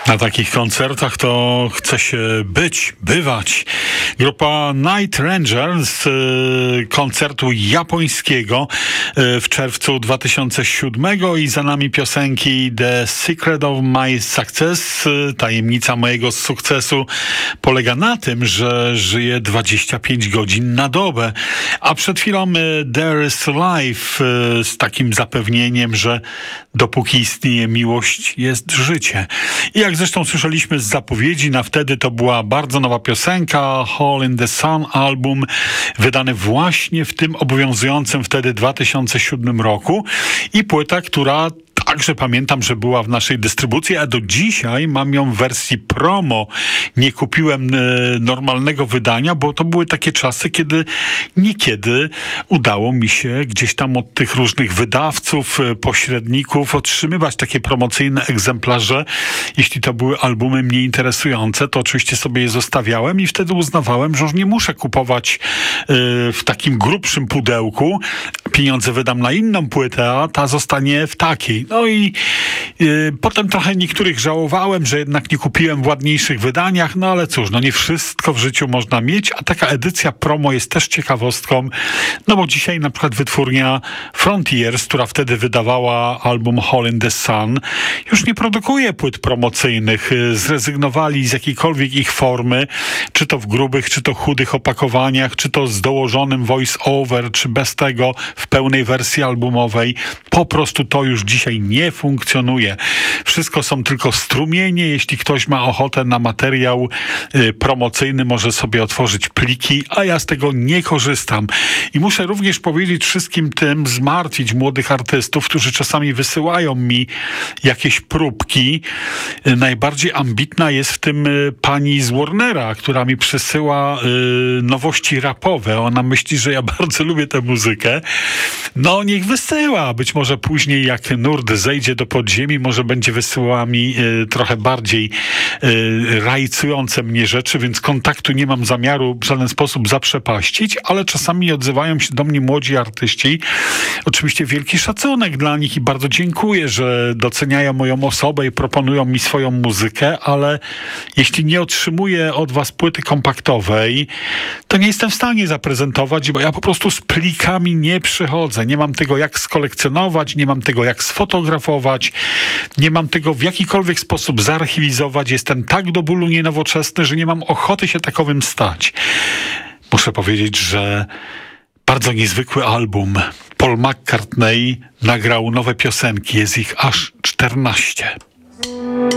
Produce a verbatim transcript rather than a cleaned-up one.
Na takich koncertach to chce się być, bywać. Grupa Night Ranger z y, koncertu japońskiego y, w czerwcu dwa tysiące siódmego i za nami piosenki The Secret of My Success. Y, tajemnica mojego sukcesu polega na tym, że żyję dwadzieścia pięć godzin na dobę. A przed chwilą y, There is Life y, z takim zapewnieniem, że dopóki istnieje miłość, jest życie. I jak zresztą słyszeliśmy z zapowiedzi, na wtedy to była bardzo nowa piosenka, Hole in the Sun album, wydany właśnie w tym obowiązującym wtedy dwa tysiące siódmym roku i płyta, która także pamiętam, że była w naszej dystrybucji, a do dzisiaj mam ją w wersji promo. Nie kupiłem e, normalnego wydania, bo to były takie czasy, kiedy niekiedy udało mi się gdzieś tam od tych różnych wydawców, e, pośredników otrzymywać takie promocyjne egzemplarze. Jeśli to były albumy mnie interesujące, to oczywiście sobie je zostawiałem i wtedy uznawałem, że już nie muszę kupować e, w takim grubszym pudełku. Pieniądze wydam na inną płytę, a ta zostanie w takiej. No i y, potem trochę niektórych żałowałem, że jednak nie kupiłem w ładniejszych wydaniach, no ale cóż, no nie wszystko w życiu można mieć, a taka edycja promo jest też ciekawostką, no bo dzisiaj na przykład wytwórnia Frontiers, która wtedy wydawała album Hole in the Sun, już nie produkuje płyt promocyjnych, zrezygnowali z jakiejkolwiek ich formy, czy to w grubych, czy to chudych opakowaniach, czy to z dołożonym voice over, czy bez tego w pełnej wersji albumowej. Po prostu to już dzisiaj nie funkcjonuje. Wszystko są tylko strumienie. Jeśli ktoś ma ochotę na materiał y, promocyjny, może sobie otworzyć pliki, a ja z tego nie korzystam. I muszę również powiedzieć wszystkim tym, zmartwić młodych artystów, którzy czasami wysyłają mi jakieś próbki. Y, najbardziej ambitna jest w tym y, pani z Warnera, która mi przysyła y, nowości rapowe. Ona myśli, że ja bardzo lubię tę muzykę. No niech wysyła. Być może później, jak nurt zejdzie do podziemi, może będzie wysyłała mi y, trochę bardziej y, rajcujące mnie rzeczy, więc kontaktu nie mam zamiaru w żaden sposób zaprzepaścić, ale czasami odzywają się do mnie młodzi artyści. Oczywiście wielki szacunek dla nich i bardzo dziękuję, że doceniają moją osobę i proponują mi swoją muzykę, ale jeśli nie otrzymuję od was płyty kompaktowej, to nie jestem w stanie zaprezentować, bo ja po prostu z plikami nie przychodzę. Nie mam tego jak skolekcjonować, nie mam tego jak sfotografować, nie mam tego w jakikolwiek sposób zarchiwizować. Jestem tak do bólu nienowoczesny, że nie mam ochoty się takowym stać. Muszę powiedzieć, że bardzo niezwykły album. Paul McCartney nagrał nowe piosenki, jest ich aż czternaście.